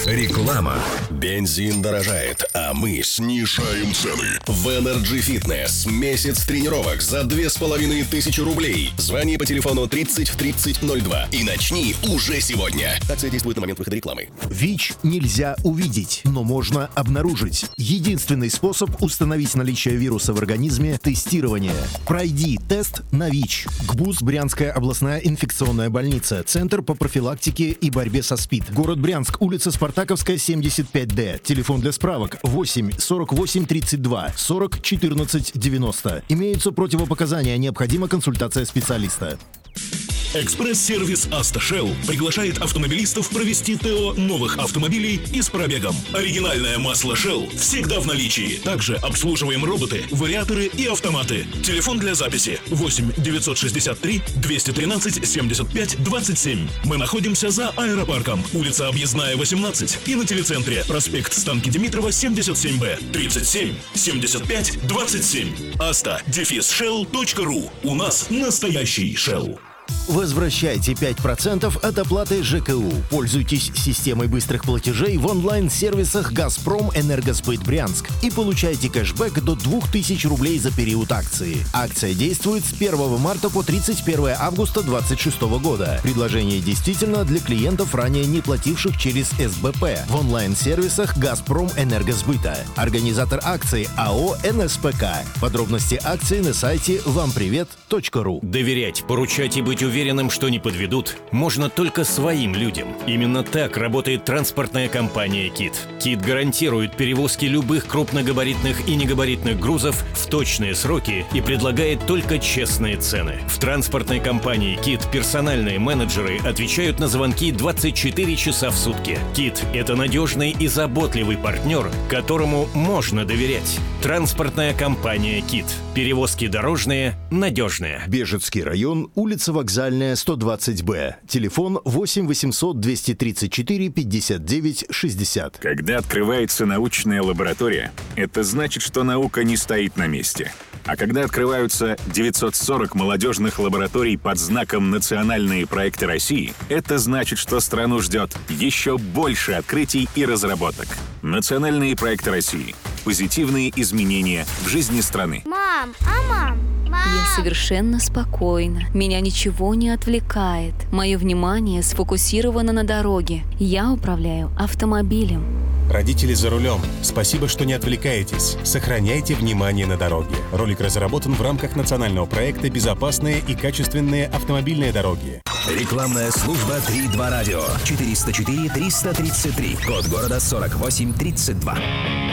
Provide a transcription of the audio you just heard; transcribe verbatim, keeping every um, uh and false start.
Реклама. Бензин дорожает, а мы снижаем цены. В Energy Fitness месяц тренировок за две с половиной тысячи рублей. Звони по телефону тридцать тридцать ноль два и начни уже сегодня. Акция действует на момент выхода рекламы. ВИЧ нельзя увидеть, но можно обнаружить. Единственный способ установить наличие вируса в организме – тестирование. Пройди тест на ВИЧ. ГБУЗ Брянская областная инфекционная больница. Центр по профилактике и борьбе со СПИД. Город Брянск, улица Спартаковская, семьдесят пять Д. Телефон для справок восемь сорок восемь тридцать два сорок четырнадцать девяносто. Имеются противопоказания, необходима консультация специалиста. Экспресс-сервис «Автошелл» приглашает автомобилистов провести ТО новых автомобилей и с пробегом. Оригинальное масло Shell всегда в наличии. Также обслуживаем роботы, вариаторы и автоматы. Телефон для записи восемь девятьсот шестьдесят три двести тринадцать семьдесят пять двадцать семь. Мы находимся за аэропарком, улица Объездная, восемнадцать, и на телецентре проспект Станки Димитрова, семьдесят семь Б, тридцать семь семьдесят пять двадцать семь. Аста дефис шелл точка ру. У нас настоящий Shell. Возвращайте пять процентов от оплаты ЖКУ. Пользуйтесь системой быстрых платежей в онлайн-сервисах «Газпром Энергосбыт Брянск» и получайте кэшбэк до двух тысяч рублей за период акции. Акция действует с первого марта по тридцать первое августа две тысячи двадцать шестого года. Предложение действительно для клиентов, ранее не плативших через СБП в онлайн-сервисах «Газпром Энергосбыта». Организатор акции АО «НСПК». Подробности акции на сайте вам привет точка ру. Доверять, поручать и быть уверенным, что не подведут, можно только своим людям. Именно так работает транспортная компания «Кит». «Кит» гарантирует перевозки любых крупногабаритных и негабаритных грузов в точные сроки и предлагает только честные цены. В транспортной компании «Кит» персональные менеджеры отвечают на звонки двадцать четыре часа в сутки. «Кит» — это надежный и заботливый партнер, которому можно доверять. Транспортная компания «Кит». Перевозки дорожные, надежные. Бежецкий район, улица Вокзальная, сто двадцать Б. Телефон восемь восемьсот двести тридцать четыре пятьдесят девять шестьдесят. Когда открывается научная лаборатория, это значит, что наука не стоит на месте. А когда открываются девятьсот сорок молодежных лабораторий под знаком «Национальные проекты России», это значит, что страну ждет еще больше открытий и разработок. Национальные проекты России. Позитивные изменения в жизни страны. Мам, а мам? Я совершенно спокойна. Меня ничего не отвлекает. Мое внимание сфокусировано на дороге. Я управляю автомобилем. Родители за рулем. Спасибо, что не отвлекаетесь. Сохраняйте внимание на дороге. Ролик разработан в рамках национального проекта «Безопасные и качественные автомобильные дороги». Рекламная служба три два радио. четыреста четыре триста тридцать три. Код города сорок восемь тридцать два.